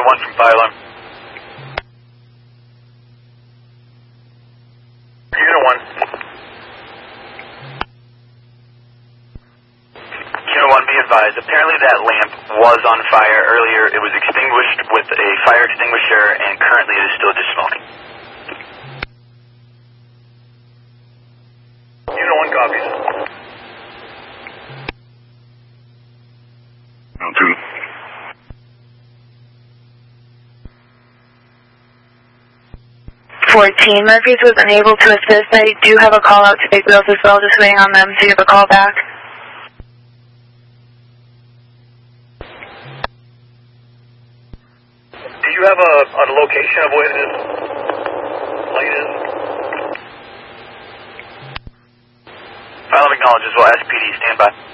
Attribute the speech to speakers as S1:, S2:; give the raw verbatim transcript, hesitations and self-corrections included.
S1: Unit one from fire alarm. Unit one. Unit one, be advised. Apparently that lamp was on fire earlier. It was extinguished with a fire extinguisher, and currently it is still just smoking. Unit one copies.
S2: Unit two.
S3: fourteen, Murphy's was unable to assist. I do have a call out to Big Wheels as well, just waiting on them to give a call back.
S1: Do you have a, a location of where this light is? File acknowledges, well, S P D, stand by.